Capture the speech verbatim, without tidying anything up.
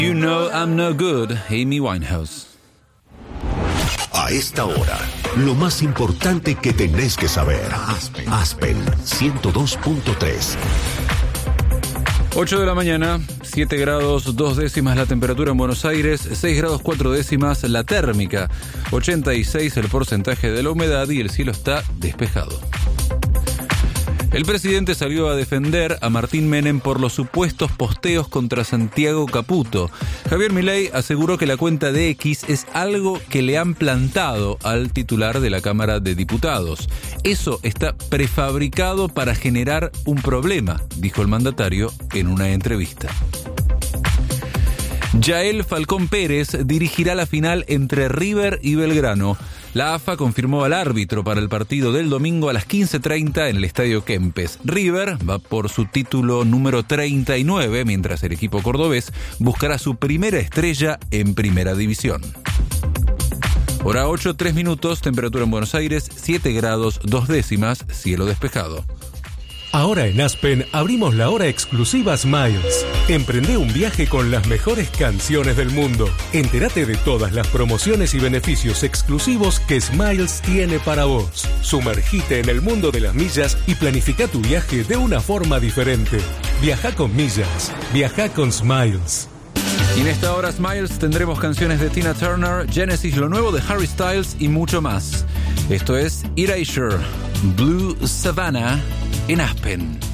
You know I'm no good, Amy Winehouse. A esta hora, lo más importante que tenés que saber. Aspen, Aspen ciento dos punto tres. ocho de la mañana, siete grados dos décimas la temperatura en Buenos Aires, seis grados cuatro décimas la térmica, ochenta y seis el porcentaje de la humedad y el cielo está despejado. El presidente salió a defender a Martín Menem por los supuestos posteos contra Santiago Caputo. Javier Milei aseguró que la cuenta de X es algo que le han plantado al titular de la Cámara de Diputados. Eso está prefabricado para generar un problema, dijo el mandatario en una entrevista. Yael Falcón Pérez dirigirá la final entre River y Belgrano. La A F A confirmó al árbitro para el partido del domingo a las quince treinta en el Estadio Kempes. River va por su título número treinta y nueve, mientras el equipo cordobés buscará su primera estrella en Primera División. Hora ocho, tres minutos, temperatura en Buenos Aires, siete grados dos décimas, cielo despejado. Ahora en Aspen abrimos la hora exclusiva Smiles. Emprende un viaje con las mejores canciones del mundo. Entérate de todas las promociones y beneficios exclusivos que Smiles tiene para vos. Sumergite en el mundo de las millas y planifica tu viaje de una forma diferente. Viaja con millas. Viaja con Smiles. Y en esta hora Smiles tendremos canciones de Tina Turner, Genesis, lo nuevo de Harry Styles y mucho más. Esto es Erasure, Blue Savannah en Aspen.